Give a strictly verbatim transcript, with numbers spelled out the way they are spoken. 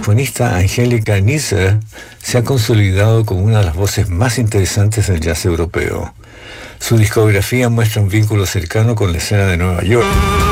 saxofonista Angélica Nisser se ha consolidado como una de las voces más interesantes del jazz europeo. Su discografía muestra un vínculo cercano con la escena de Nueva York.